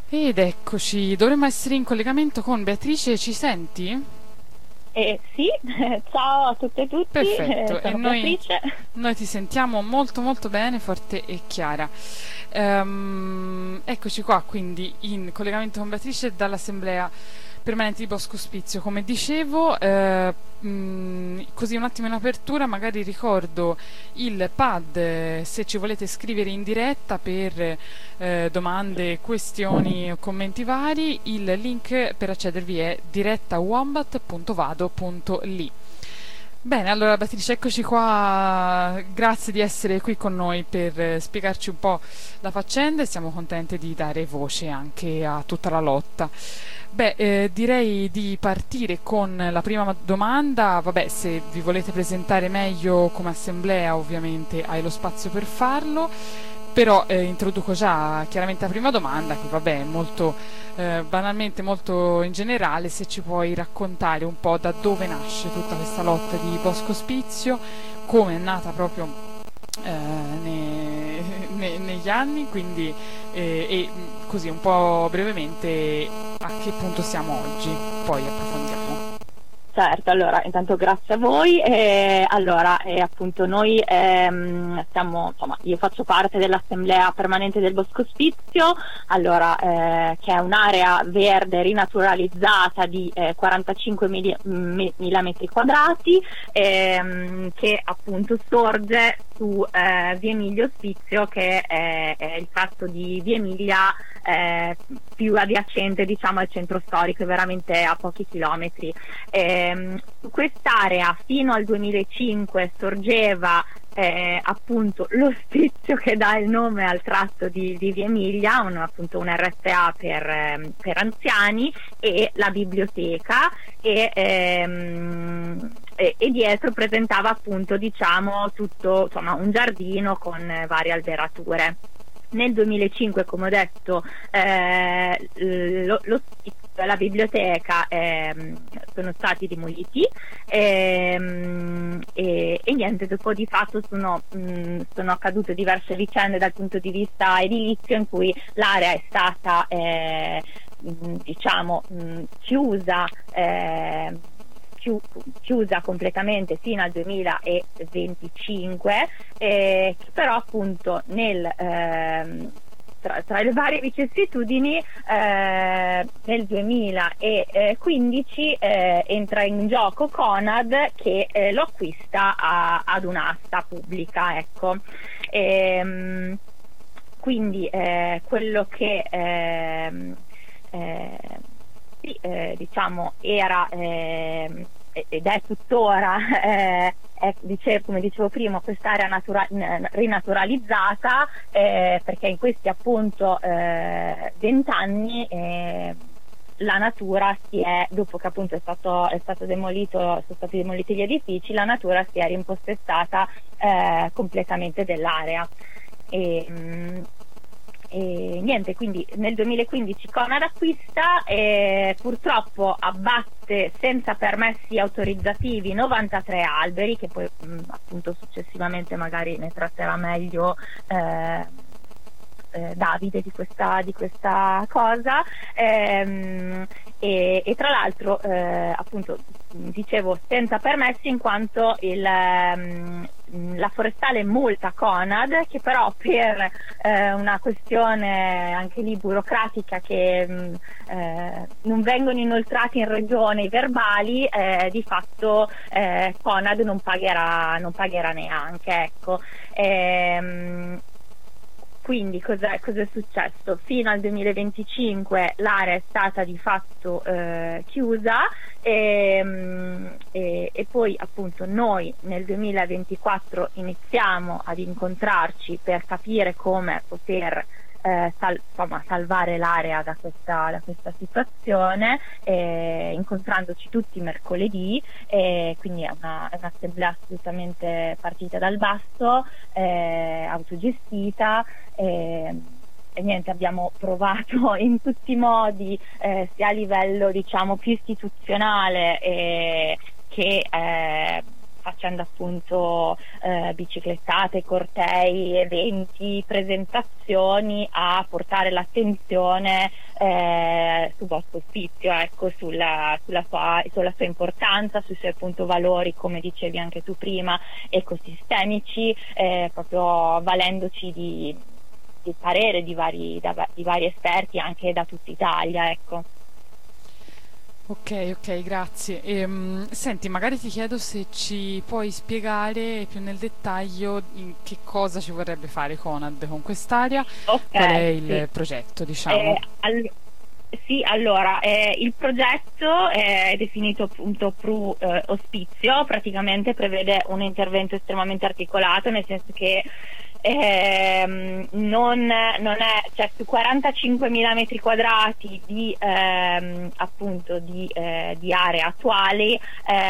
Ed eccoci, dovremmo essere in collegamento con Beatrice, ci senti? Sì, ciao a tutte e tutti, Perfetto, e sono noi, Beatrice. noi ti sentiamo molto molto bene, forte e chiara. Eccoci qua, quindi in collegamento con Beatrice dall'Assemblea Permanente di Bosco Ospizio. Come dicevo, così un attimo in apertura, magari ricordo il pad, se ci volete scrivere in diretta per domande, questioni o commenti vari, il link per accedervi è direttawombat.vado.li. Bene, allora Beatrice, eccoci qua, grazie di essere qui con noi per spiegarci un po' la faccenda e siamo contenti di dare voce anche a tutta la lotta. Beh, direi di partire con la prima domanda. Vabbè, se vi volete presentare meglio come assemblea, ovviamente hai lo spazio per farlo, però introduco già chiaramente la prima domanda, che vabbè è molto banalmente, molto in generale. Se ci puoi raccontare un po' da dove nasce tutta questa lotta di Bosco Ospizio, come è nata proprio negli anni, quindi e così un po' brevemente a che punto siamo oggi, poi approfondiamo. Certo, allora intanto grazie a voi. Allora, appunto noi siamo, insomma, io faccio parte dell'Assemblea Permanente del Bosco Ospizio, allora, che è un'area verde rinaturalizzata di 45.000 metri quadrati, che appunto sorge su Via Emilio Ospizio, che è il tratto di Via Emilia più adiacente, diciamo, al centro storico, è veramente a pochi chilometri. Su quest'area fino al 2005 sorgeva appunto l'ospizio che dà il nome al tratto di Via Emilia, appunto un RSA per anziani, e la biblioteca, e dietro presentava appunto, diciamo, tutto, insomma, un giardino con varie alberature. Nel 2005, come ho detto, l'ospizio e la biblioteca sono stati demoliti, e niente, dopo di fatto sono accadute diverse vicende dal punto di vista edilizio, in cui l'area è stata diciamo chiusa, chiusa completamente fino al 2025, però appunto tra le varie vicissitudini, nel 2015 entra in gioco Conad, che lo acquista ad un'asta pubblica, ecco. Quindi quello che sì, diciamo era ed è tuttora, come dicevo prima, quest'area rinaturalizzata, perché in questi appunto 20 anni la natura dopo che appunto è stato demolito, sono stati demoliti gli edifici, la natura si è rimpossessata completamente dell'area. E niente, quindi nel 2015 Conad acquista e purtroppo abbatte senza permessi autorizzativi 93 alberi, che poi appunto successivamente magari ne tratterà meglio Davide di questa cosa, e tra l'altro appunto dicevo senza permessi, in quanto la forestale multa Conad, che però per una questione anche lì burocratica, che non vengono inoltrati in regione i verbali, di fatto Conad non pagherà neanche, ecco. Quindi cosa è successo? Fino al 2025 l'area è stata di fatto chiusa, e poi appunto noi nel 2024 iniziamo ad incontrarci per capire come poter salvare l'area da questa situazione, incontrandoci tutti mercoledì, quindi è un'assemblea assolutamente partita dal basso, autogestita. E niente, abbiamo provato in tutti i modi, sia a livello diciamo più istituzionale che facendo appunto biciclettate, cortei, eventi, presentazioni, a portare l'attenzione su Bosco Ospizio, ecco, sulla sua importanza, sui suoi appunto valori, come dicevi anche tu prima, ecosistemici, proprio valendoci di parere di vari esperti anche da tutta Italia, ecco. Ok, grazie. Senti, magari ti chiedo se ci puoi spiegare più nel dettaglio in che cosa ci vorrebbe fare Conad con quest'area, qual è il progetto, diciamo. Sì, allora, il progetto è definito appunto Pro Ospizio, praticamente prevede un intervento estremamente articolato, nel senso che non è, cioè, su 45.000 metri quadrati di appunto di area attuali,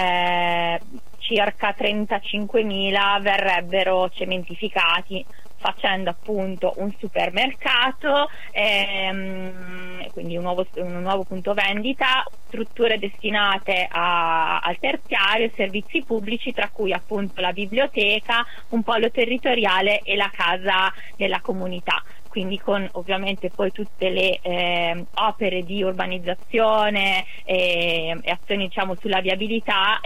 circa 35.000 verrebbero cementificati, facendo appunto un supermercato, quindi un nuovo punto vendita, strutture destinate al terziario, servizi pubblici, tra cui appunto la biblioteca, un polo territoriale e la casa della comunità. Quindi con ovviamente poi tutte le opere di urbanizzazione e azioni, diciamo, sulla viabilità,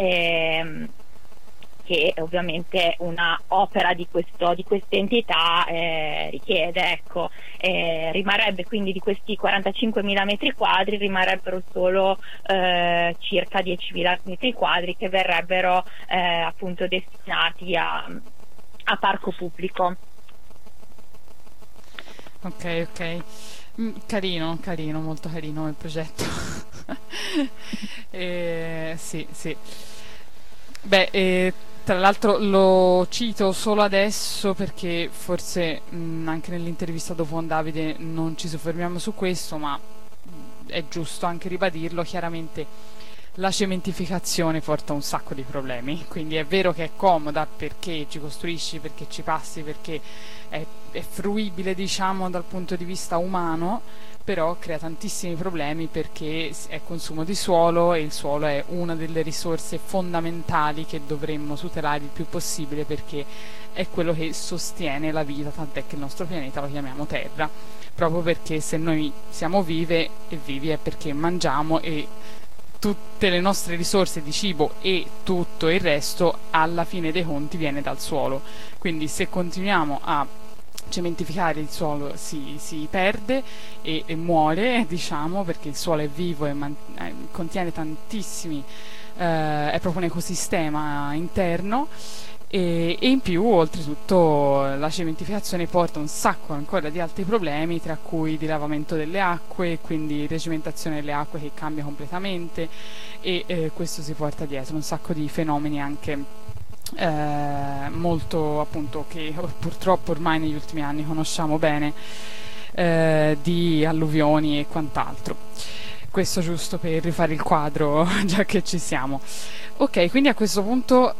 che ovviamente una opera di questa entità richiede, ecco. Rimarrebbe quindi, di questi 45.000 metri quadri, rimarrebbero solo circa 10.000 metri quadri che verrebbero appunto destinati a parco pubblico. Ok. Carino, molto carino il progetto. Sì. Beh, tra l'altro lo cito solo adesso perché forse anche nell'intervista dopo con Davide non ci soffermiamo su questo, ma è giusto anche ribadirlo. Chiaramente la cementificazione porta un sacco di problemi, quindi è vero che è comoda perché ci costruisci, perché ci passi, perché è fruibile, diciamo, dal punto di vista umano, però crea tantissimi problemi perché è consumo di suolo, e il suolo è una delle risorse fondamentali che dovremmo tutelare il più possibile, perché è quello che sostiene la vita, tant'è che il nostro pianeta lo chiamiamo Terra, proprio perché se noi siamo vive e vivi è perché mangiamo, e tutte le nostre risorse di cibo e tutto il resto alla fine dei conti viene dal suolo. Quindi se continuiamo a cementificare, il suolo si perde e muore, diciamo, perché il suolo è vivo e contiene tantissimi, è proprio un ecosistema interno, e in più oltretutto la cementificazione porta un sacco ancora di altri problemi, tra cui dilavamento delle acque, quindi regimentazione delle acque che cambia completamente, e questo si porta dietro un sacco di fenomeni anche molto, appunto, che purtroppo ormai negli ultimi anni conosciamo bene, di alluvioni e quant'altro. Questo giusto per rifare il quadro, già che ci siamo. Ok, quindi a questo punto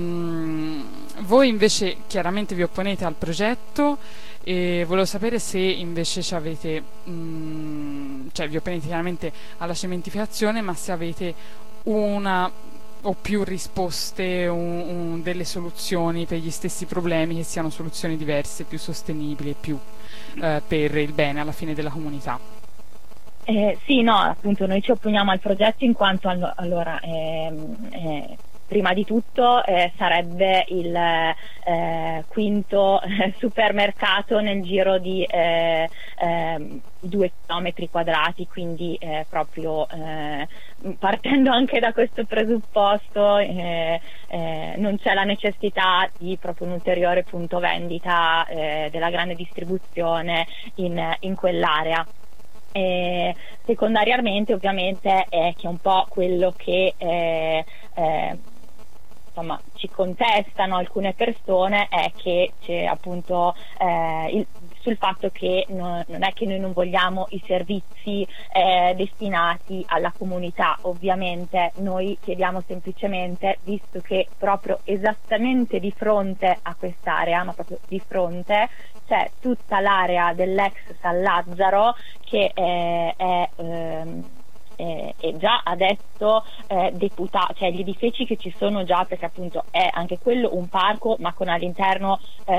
voi invece chiaramente vi opponete al progetto, e volevo sapere se invece ci avete, cioè vi opponete chiaramente alla cementificazione, ma se avete una o più risposte, delle soluzioni per gli stessi problemi, che siano soluzioni diverse, più sostenibili e più per il bene alla fine della comunità. Sì, no, appunto noi ci opponiamo al progetto in quanto allora prima di tutto sarebbe il quinto supermercato nel giro di 2 chilometri quadrati, quindi proprio partendo anche da questo presupposto non c'è la necessità di proprio un ulteriore punto vendita della grande distribuzione in quell'area. Secondariamente ovviamente che è un po' quello che insomma ci contestano alcune persone, è che c'è appunto sul fatto che non è che noi non vogliamo i servizi destinati alla comunità. Ovviamente noi chiediamo semplicemente, visto che proprio esattamente di fronte a quest'area, ma proprio di fronte, c'è tutta l'area dell'ex San Lazzaro, che è già adesso deputato, cioè gli edifici che ci sono già, perché appunto è anche quello un parco ma con all'interno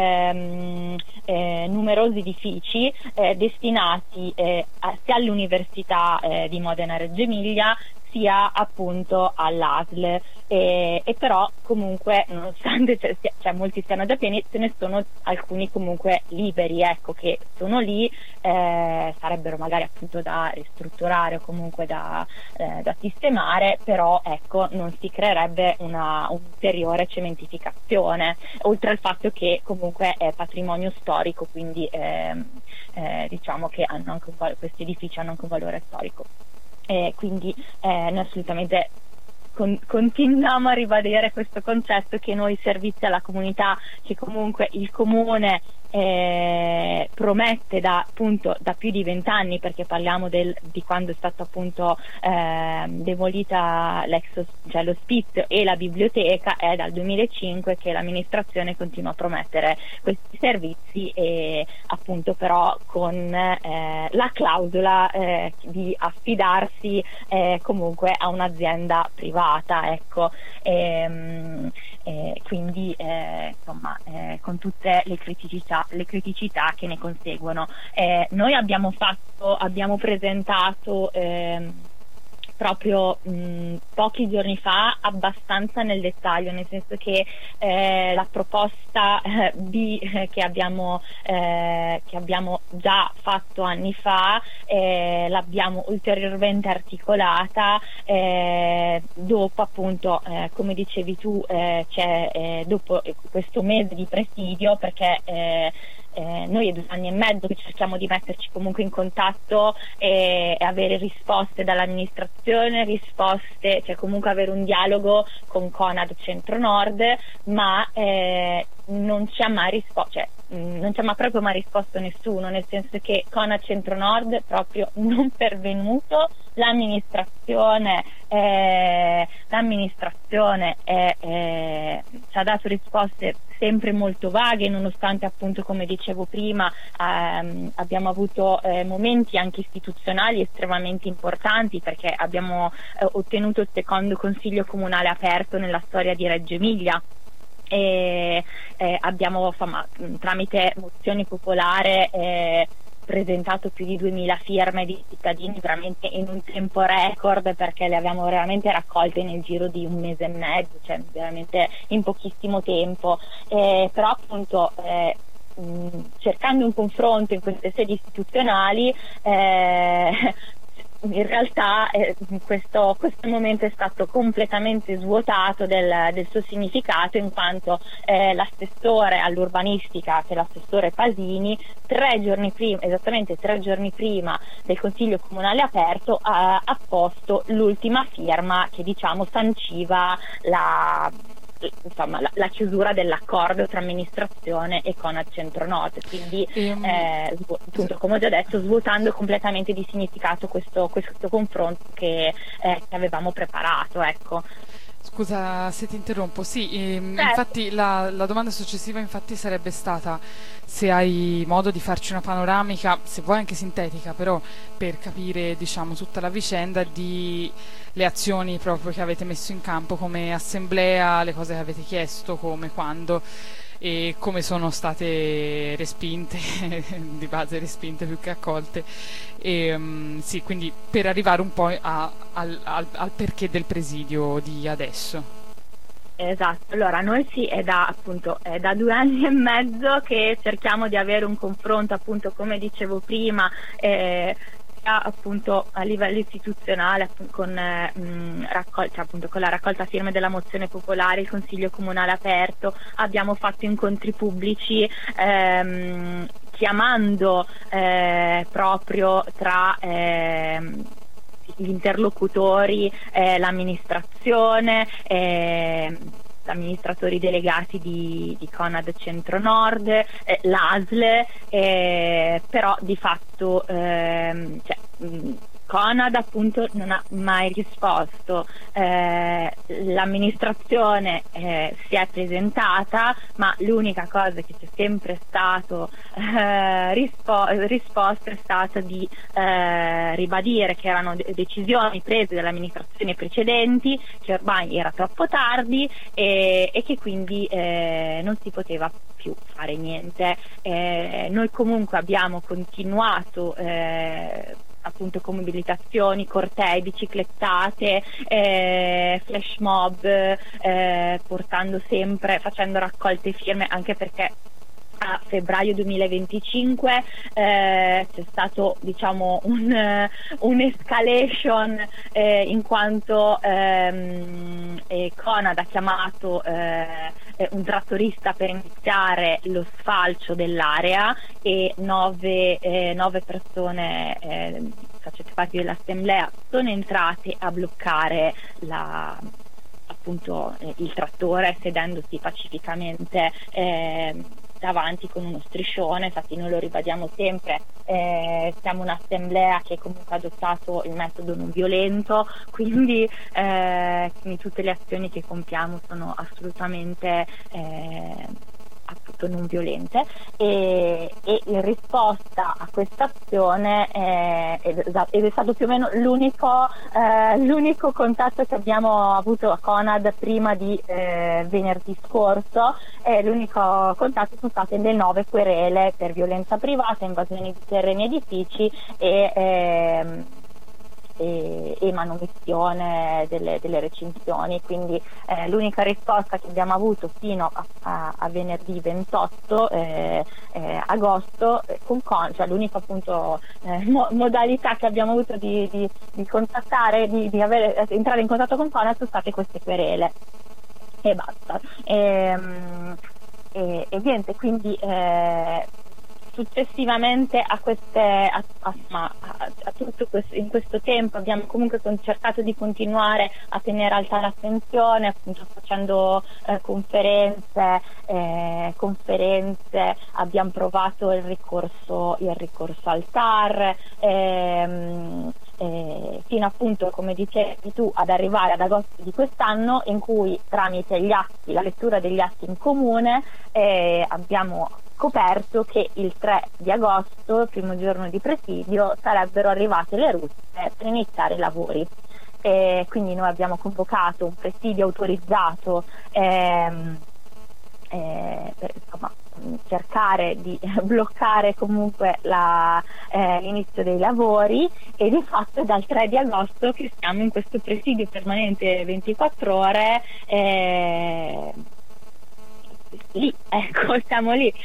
numerosi edifici destinati sia all'Università di Modena Reggio Emilia sia appunto all'ASL, e però comunque nonostante molti siano già pieni, ce ne sono alcuni comunque liberi, ecco, che sono lì, sarebbero magari appunto da ristrutturare o comunque da sistemare, però ecco non si creerebbe una ulteriore cementificazione, oltre al fatto che comunque è patrimonio storico, quindi diciamo che hanno anche questi edifici hanno anche un valore storico. Quindi noi assolutamente continuiamo a ribadire questo concetto che noi servizi alla comunità, che comunque il comune promette da più di 20 anni, perché parliamo di quando è stata appunto demolita l'ospizio e la biblioteca, è dal 2005 che l'amministrazione continua a promettere questi servizi, e appunto però con la clausola di affidarsi comunque a un'azienda privata, ecco. Quindi insomma con tutte le criticità che ne conseguono. Noi abbiamo presentato proprio pochi giorni fa abbastanza nel dettaglio, nel senso che la proposta B che abbiamo già fatto anni fa l'abbiamo ulteriormente articolata dopo appunto come dicevi tu c'è dopo questo mese di presidio, perché noi è 2 anni e mezzo che cerchiamo di metterci comunque in contatto e avere risposte dall'amministrazione, cioè comunque avere un dialogo con Conad Centro Nord, ma non ci ha mai proprio mai risposto nessuno, nel senso che Conad Centro Nord proprio non pervenuto, l'amministrazione ci ha dato risposte sempre molto vaghe, nonostante appunto, come dicevo prima, abbiamo avuto momenti anche istituzionali estremamente importanti, perché abbiamo ottenuto il secondo consiglio comunale aperto nella storia di Reggio Emilia. E abbiamo tramite mozione popolare presentato più di 2000 firme di cittadini veramente in un tempo record, perché le abbiamo veramente raccolte nel giro di 1 mese e mezzo, cioè veramente in pochissimo tempo, però appunto cercando un confronto in queste sedi istituzionali in realtà questo momento è stato completamente svuotato del suo significato, in quanto l'assessore all'urbanistica, che è l'assessore Pasini, esattamente 3 giorni prima del Consiglio Comunale aperto ha posto l'ultima firma che diciamo sanciva la chiusura dell'accordo tra amministrazione e Conad Centro Nord, quindi appunto, come ho già detto, svuotando completamente di significato questo confronto che avevamo preparato, ecco. Scusa se ti interrompo, sì, Certo. infatti la domanda successiva infatti sarebbe stata se hai modo di farci una panoramica, se vuoi anche sintetica, però per capire diciamo tutta la vicenda di le azioni proprio che avete messo in campo come assemblea, le cose che avete chiesto, come, quando e come sono state respinte, di base respinte più che accolte. Sì, quindi per arrivare un po' al perché del presidio di adesso. Esatto, allora noi sì, è da 2 anni e mezzo che cerchiamo di avere un confronto, appunto come dicevo prima, appunto a livello istituzionale con la raccolta firme della mozione popolare, il Consiglio Comunale aperto, abbiamo fatto incontri pubblici chiamando proprio tra gli interlocutori l'amministrazione, gli amministratori delegati di Conad Centro Nord, l'ASL, però di fatto Conad appunto non ha mai risposto, l'amministrazione si è presentata, ma l'unica cosa che c'è sempre stato risposta è stata di ribadire che erano decisioni prese dalle amministrazioni precedenti, che ormai era troppo tardi e che quindi non si poteva più fare niente. Noi comunque abbiamo continuato appunto con mobilitazioni, cortei, biciclettate, flash mob, facendo raccolte firme, anche perché a febbraio 2025 c'è stato, diciamo, un'escalation in quanto Conad ha chiamato un trattorista per iniziare lo sfalcio dell'area e 9 persone facenti parte dell'assemblea sono entrate a bloccare appunto il trattore, sedendosi pacificamente davanti con uno striscione. Infatti noi lo ribadiamo sempre, siamo un'assemblea che comunque ha adottato il metodo non violento, quindi tutte le azioni che compiamo sono assolutamente appunto non violente, e in risposta a questa azione ed è stato più o meno l'unico contatto che abbiamo avuto a Conad prima di venerdì scorso, l'unico contatto sono state le 9 querele per violenza privata, invasioni di terreni e edifici e manomissione delle recinzioni. Quindi l'unica risposta che abbiamo avuto fino a venerdì 28 agosto cioè l'unica appunto modalità che abbiamo avuto di contattare, di entrare in contatto con Conad sono state queste querele e basta. E niente, quindi successivamente a tutto questo, in questo tempo abbiamo comunque cercato di continuare a tenere alta l'attenzione, appunto facendo conferenze, abbiamo provato il ricorso al TAR, fino appunto, come dicevi tu, ad arrivare ad agosto di quest'anno, in cui tramite la lettura degli atti in comune abbiamo scoperto che il 3 di agosto, il primo giorno di presidio, sarebbero arrivate le ruspe per iniziare i lavori. Quindi noi abbiamo convocato un presidio autorizzato per cercare di bloccare comunque l'inizio dei lavori, e di fatto è dal 3 di agosto che siamo in questo presidio permanente 24 ore lì, ecco, siamo lì.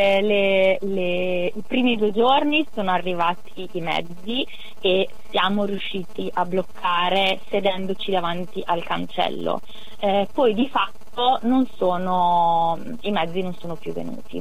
I primi 2 giorni sono arrivati i mezzi e siamo riusciti a bloccare sedendoci davanti al cancello. Poi di fatto i mezzi non sono più venuti.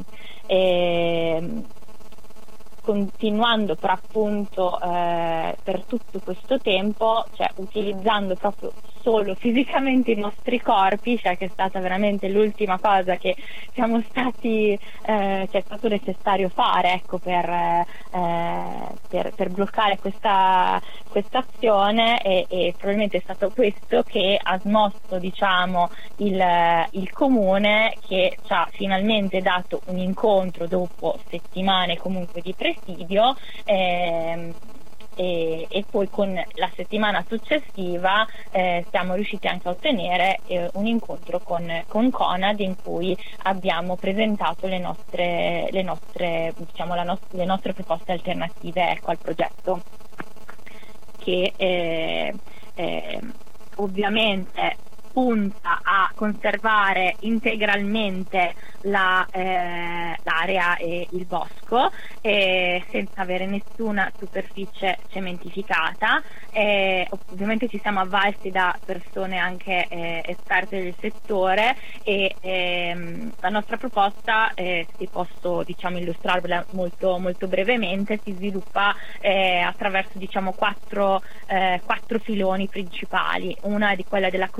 Continuando però appunto per tutto questo tempo, cioè utilizzando proprio solo fisicamente i nostri corpi, cioè che è stata veramente l'ultima cosa che siamo stati che è stato necessario fare, ecco, per bloccare questa azione, e probabilmente è stato questo che ha smosso, diciamo, il comune, che ci ha finalmente dato un incontro dopo settimane comunque di presidio, e poi con la settimana successiva siamo riusciti anche a ottenere un incontro con Conad, in cui abbiamo presentato le nostre proposte alternative, ecco, al progetto, che ovviamente punta a conservare integralmente l'area e il bosco, senza avere nessuna superficie cementificata. Ovviamente ci siamo avvalsi da persone anche esperte del settore, e la nostra proposta, se posso, diciamo, illustrarvela molto, molto brevemente, si sviluppa attraverso, diciamo, quattro filoni principali. Una è di quella della conservazione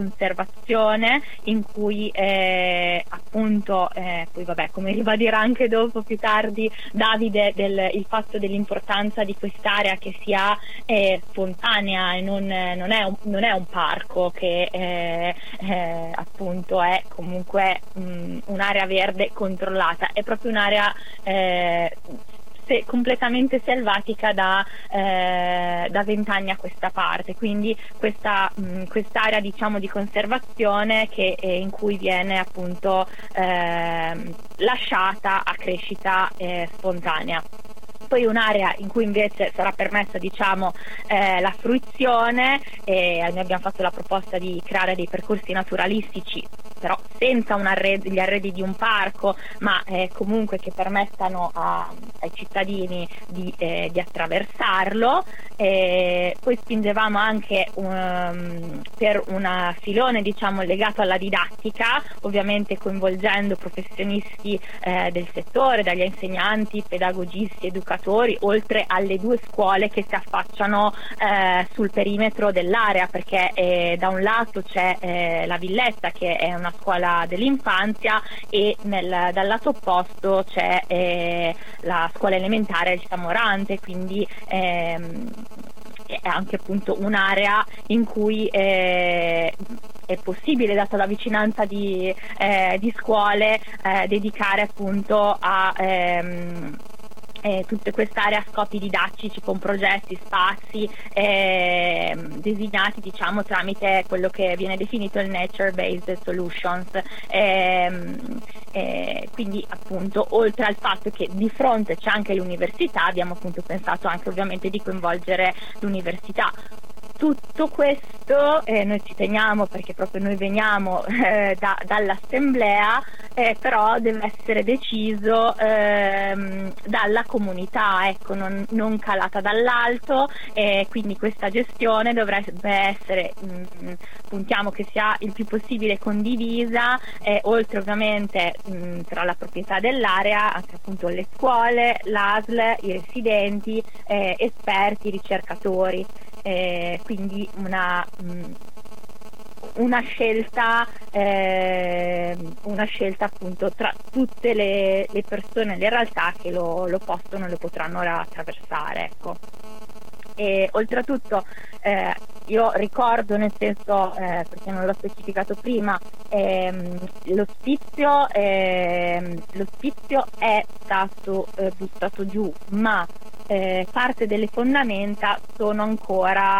conservazione in cui appunto poi vabbè, come ribadirà anche dopo più tardi Davide, il fatto dell'importanza di quest'area che sia spontanea e non è un parco, che appunto è comunque un'area verde controllata, è proprio un'area completamente selvatica da 20 anni a questa parte, quindi quest'area diciamo di conservazione in cui viene appunto lasciata a crescita spontanea. Poi un'area in cui invece sarà permessa diciamo la fruizione, noi abbiamo fatto la proposta di creare dei percorsi naturalistici però senza gli arredi di un parco, ma comunque che permettano ai cittadini di attraversarlo. Poi spingevamo anche per un filone diciamo legato alla didattica, ovviamente coinvolgendo professionisti del settore, dagli insegnanti, pedagogisti, educatori, oltre alle 2 scuole che si affacciano sul perimetro dell'area, perché da un lato c'è la Villetta, che è una scuola dell'infanzia, e dal lato opposto c'è la scuola elementare Il Samorante, quindi è anche appunto un'area in cui è possibile, data la vicinanza di scuole, dedicare appunto a tutte quest'area a scopi didattici, con progetti, spazi designati diciamo tramite quello che viene definito il Nature Based Solutions. Quindi appunto, oltre al fatto che di fronte c'è anche l'università, abbiamo appunto pensato anche ovviamente di coinvolgere l'università. Tutto questo noi ci teniamo, perché proprio noi veniamo dall'assemblea, però deve essere deciso dalla comunità, ecco, non calata dall'alto, quindi questa gestione dovrebbe essere, puntiamo che sia il più possibile condivisa, oltre ovviamente tra la proprietà dell'area, anche appunto le scuole, l'ASL, i residenti, esperti, ricercatori. Quindi una scelta appunto tra tutte le persone, le realtà che lo possono e lo potranno attraversare, ecco. E oltretutto io ricordo, nel senso, perché non l'ho specificato prima, l'ospizio è stato buttato giù, ma parte delle fondamenta sono ancora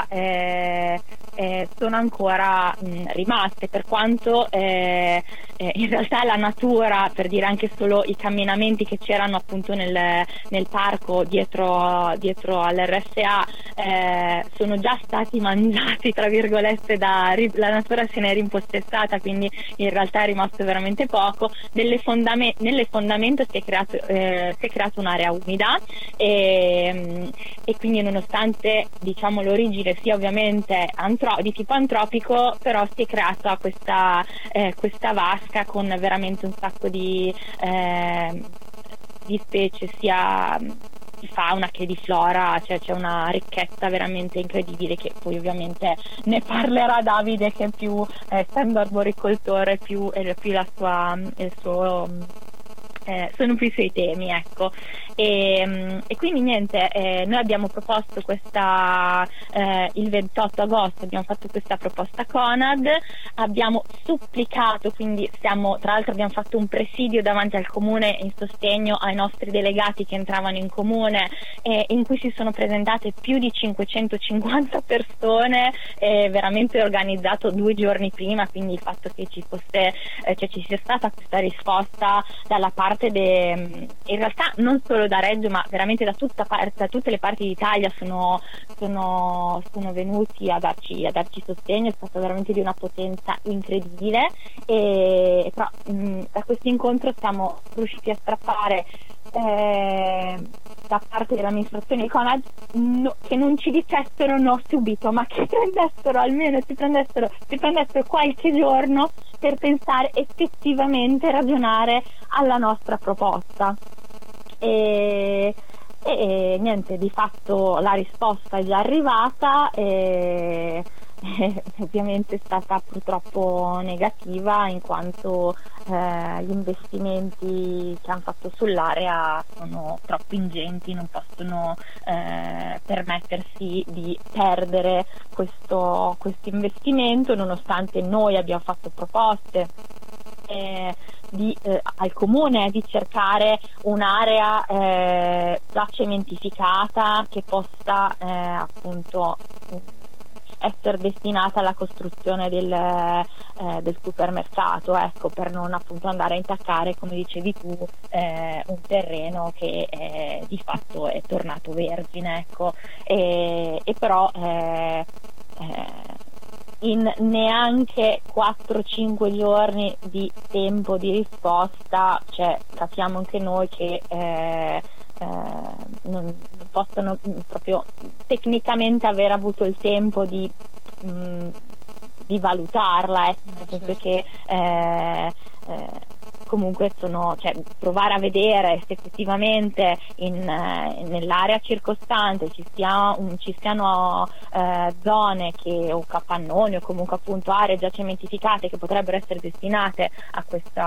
rimaste, per quanto in realtà la natura, per dire anche solo i camminamenti che c'erano appunto nel parco dietro all'RSA, sono già stati mangiati tra virgolette la natura se ne è rimpossessata, quindi in realtà è rimasto veramente poco. Nelle fondamenta si è creata un'area umida, e quindi nonostante diciamo l'origine sia ovviamente di tipo antropico, però si è creata questa vasca con veramente un sacco di specie, sia di fauna che di flora, cioè c'è una ricchezza veramente incredibile, che poi ovviamente ne parlerà Davide, che è più essendo arboricoltore, più sono più i suoi temi, ecco. E quindi niente, noi abbiamo proposto il 28 agosto abbiamo fatto questa proposta Conad, abbiamo supplicato, quindi tra l'altro abbiamo fatto un presidio davanti al comune in sostegno ai nostri delegati che entravano in comune, in cui si sono presentate più di 550 persone, veramente organizzato 2 giorni prima, quindi il fatto che ci sia stata questa risposta dalla parte in realtà non solo da Reggio, ma veramente da tutte le parti d'Italia sono venuti a darci sostegno, è stato veramente di una potenza incredibile, e però da questo incontro siamo riusciti a strappare da parte dell'amministrazione di Conad che non ci dicessero no subito, ma che si prendessero qualche giorno per pensare effettivamente, ragionare alla nostra proposta. E niente, di fatto la risposta è già arrivata, ovviamente è stata purtroppo negativa, in quanto gli investimenti che hanno fatto sull'area sono troppo ingenti, non possono permettersi di perdere questo investimento, nonostante noi abbiamo fatto proposte al comune di cercare un'area già cementificata che possa appunto essere destinata alla costruzione del supermercato, ecco, per non appunto andare a intaccare, come dicevi tu, un terreno che di fatto è tornato vergine, ecco, e però in neanche 4-5 giorni di tempo di risposta, cioè capiamo anche noi che non possono proprio tecnicamente aver avuto il tempo di valutarla, nel senso che comunque provare a vedere se effettivamente nell'area circostante ci siano zone o capannoni o comunque appunto aree già cementificate che potrebbero essere destinate a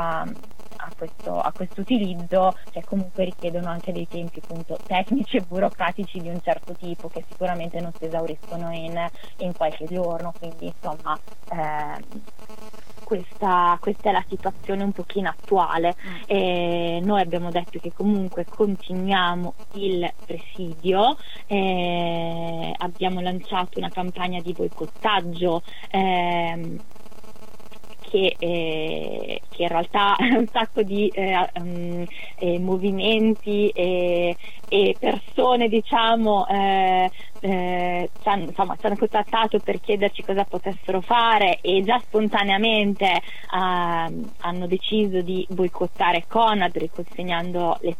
questo utilizzo, cioè comunque richiedono anche dei tempi appunto tecnici e burocratici di un certo tipo che sicuramente non si esauriscono in qualche giorno, quindi insomma questa è la situazione un pochino attuale. Noi abbiamo detto che comunque continuiamo il presidio, abbiamo lanciato una campagna di boicottaggio che in realtà un sacco di movimenti e persone diciamo ci hanno contattato per chiederci cosa potessero fare, e già spontaneamente hanno deciso di boicottare Conad, riconsegnando le